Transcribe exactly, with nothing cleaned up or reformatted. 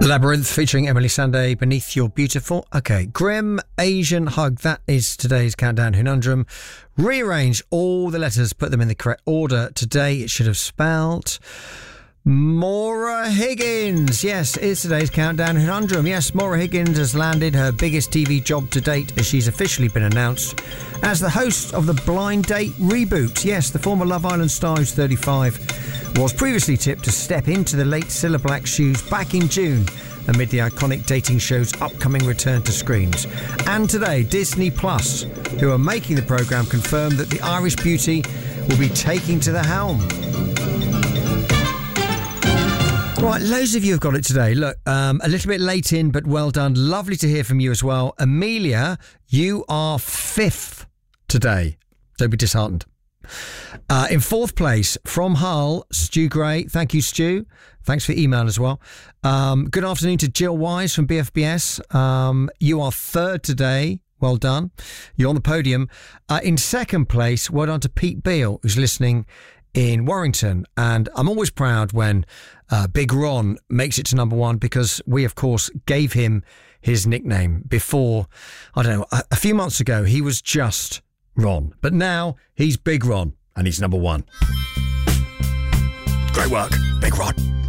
Labyrinth featuring Emily Sandé, Beneath Your Beautiful. Okay, Grim Asian Hug. That is today's Countdown Conundrum. Rearrange all the letters, put them in the correct order. Today it should have spelled Maura Higgins. Yes, it's today's Countdown Conundrum. Yes, Maura Higgins has landed her biggest T V job to date as she's officially been announced as the host of the Blind Date reboot. Yes, the former Love Island star, who's thirty-five, was previously tipped to step into the late Cilla Black's shoes back in June amid the iconic dating show's upcoming return to screens. And today, Disney Plus, who are making the programme, confirmed that the Irish beauty will be taking to the helm. Right, loads of you have got it today. Look, um, a little bit late in, but well done. Lovely to hear from you as well. Amelia, you are fifth today. Don't be disheartened. Uh, in fourth place, from Hull, Stu Gray. Thank you, Stu. Thanks for email as well. Um, good afternoon to Jill Wise from B F B S. Um, you are third today. Well done. You're on the podium. Uh, in second place, well done to Pete Beale, who's listening in Warrington. And I'm always proud when uh, Big Ron makes it to number one, because we, of course, gave him his nickname before, I don't know, a, a few months ago, he was just Ron. But now he's Big Ron and he's number one. Great work, Big Ron.